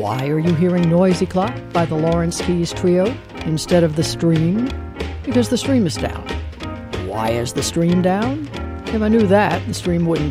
Why are you hearing Noisy Clock by the Lawrence Keys Trio instead of The Stream? Because the stream is down. Why is the stream down? If I knew that, the stream wouldn't